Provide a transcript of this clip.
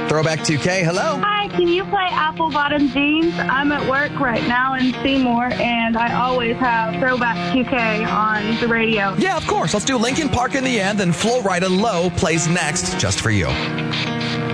Throwback 2K, hello. Hi, can you play Apple Bottom Jeans? I'm at work right now in Seymour, and I always have Throwback 2K on the radio. Yeah, of course. Let's do Linkin Park in the end, then Flo Rida Low plays next just for you.